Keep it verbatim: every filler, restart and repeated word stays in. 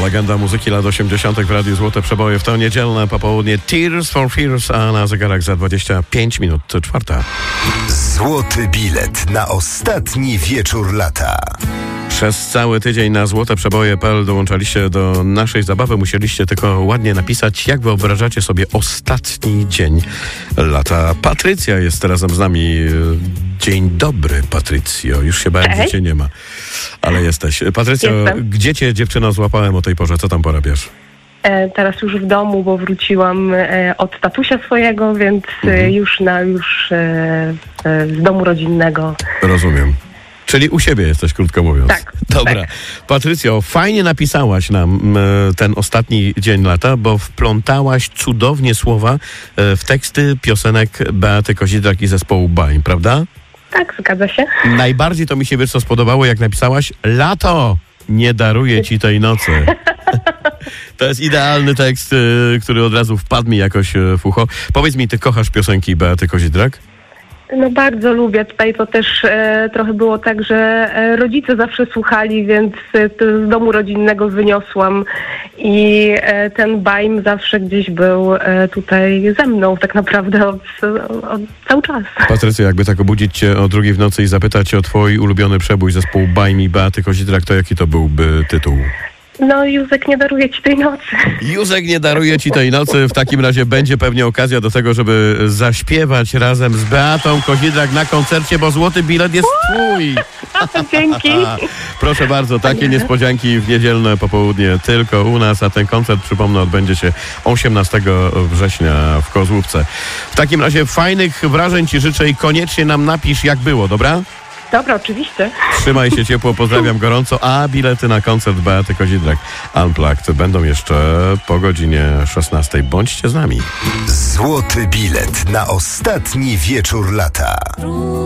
Legenda muzyki lat osiemdziesiątych w Radiu Złote Przeboje w to niedzielne popołudnie. Tears for Fears, a na zegarach za dwadzieścia pięć minut czwarta. Złoty bilet na ostatni wieczór lata. Przez cały tydzień na złote przeboje kropka pe el dołączaliście do naszej zabawy. Musieliście tylko ładnie napisać, jak wyobrażacie sobie ostatni dzień lata. Patrycja jest razem z nami. Dzień dobry, Patrycjo. Już się bałem, że cię nie ma, ale jesteś. Patrycjo, Jestem. Gdzie cię, dziewczyno, złapałem o tej porze? Co tam porabiasz? E, teraz już w domu, bo wróciłam e, od tatusia swojego, więc mhm. e, już na już e, e, z domu rodzinnego. Rozumiem. Czyli u siebie jesteś, krótko mówiąc. Tak. Dobra. Tak. Patrycjo, fajnie napisałaś nam e, ten ostatni dzień lata, bo wplątałaś cudownie słowa e, w teksty piosenek Beaty Kozidrak i zespołu Baim, prawda? Tak, zgadza się. Najbardziej to mi się, wiesz, co spodobało, jak napisałaś: lato nie daruje ci tej nocy. To jest idealny tekst, e, który od razu wpadł mi jakoś w ucho. Powiedz mi, ty kochasz piosenki Beaty Kozidrak? No bardzo lubię. Tutaj to też e, trochę było tak, że e, rodzice zawsze słuchali, więc e, to z domu rodzinnego wyniosłam i e, ten Baim zawsze gdzieś był e, tutaj ze mną tak naprawdę od, od cały czas. Patrycja, jakby tak obudzić cię o drugiej w nocy i zapytać o twój ulubiony przebój zespołu Baim i Beaty Kozidrak, to jaki to byłby tytuł? No, Józek nie daruje ci tej nocy. Józek nie daruje ci tej nocy. W takim razie będzie pewnie okazja do tego, żeby zaśpiewać razem z Beatą Kozidrak na koncercie, bo złoty bilet jest twój. Dzięki. Proszę bardzo, takie niespodzianki w niedzielne popołudnie tylko u nas, a ten koncert, przypomnę, odbędzie się osiemnastego września w Kozłówce. W takim razie fajnych wrażeń ci życzę i koniecznie nam napisz, jak było, dobra? Dobra, oczywiście. Trzymaj się ciepło, pozdrawiam gorąco, a bilety na koncert Beaty Kozidrak Unplugged będą jeszcze po godzinie szesnastej. Bądźcie z nami. Złoty bilet na ostatni wieczór lata.